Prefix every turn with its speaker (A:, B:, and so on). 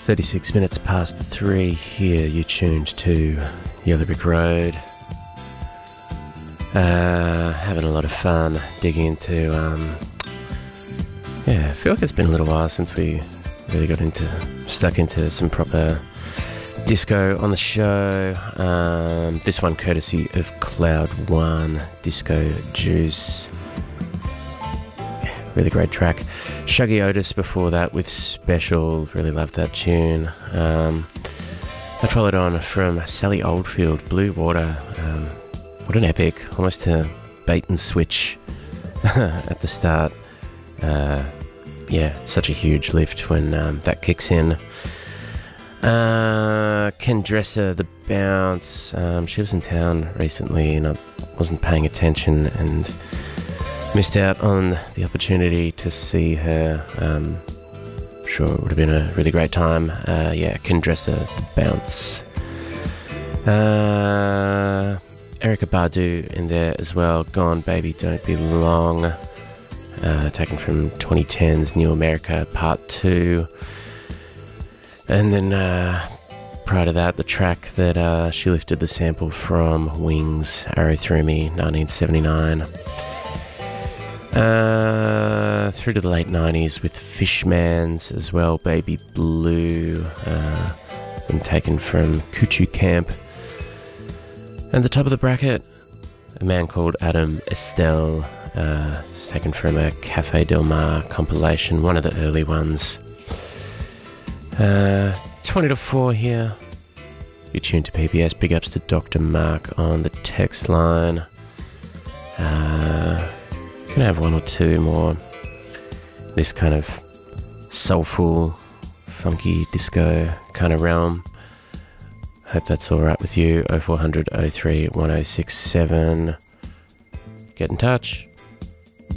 A: 36 minutes past 3 here, you tuned to Yellow Brick Road. Having a lot of fun digging into, I feel like it's been a little while since we really stuck into some proper disco on the show. This one courtesy of Cloud One, Disco Juice. Really great track. Shuggy Otis before that with Special, really loved that tune. I followed on from Sally Oldfield, Blue Water. What an epic, almost a bait and switch at the start. Such a huge lift when that kicks in. Ken Dresser, The Bounce. She was in town recently and I wasn't paying attention and missed out on the opportunity to see her. Sure, it would have been a really great time. Ken Dresser, The Bounce. Erykah Badu in there as well. Gone Baby Don't Be Long. Taken from 2010's New America Part 2. And then prior to that, the track that she lifted the sample from, Wings, Arrow Through Me, 1979. Through to the late 90s with Fishmans as well, Baby Blue, been taken from Kuchu Camp. And the top of the bracket, a man called Adam Estelle, it's taken from a Cafe Del Mar compilation, one of the early ones. 20 to 4 here. You're tuned to PBS. Big ups to Dr. Mark on the text line. Gonna have one or two more. This kind of soulful, funky disco kind of realm. Hope that's alright with you. 0400 03 1067. Get in touch.